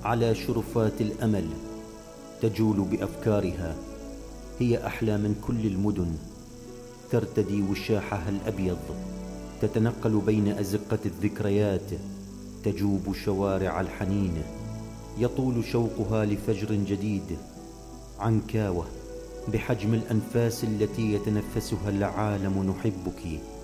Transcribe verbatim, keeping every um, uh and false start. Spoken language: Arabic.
على شرفات الأمل تجول بأفكارها، هي أحلى من كل المدن، ترتدي وشاحها الأبيض، تتنقل بين أزقة الذكريات، تجوب شوارع الحنين، يطول شوقها لفجر جديد. عنكاوة بحجم الأنفاس التي يتنفسها العالم، نحبك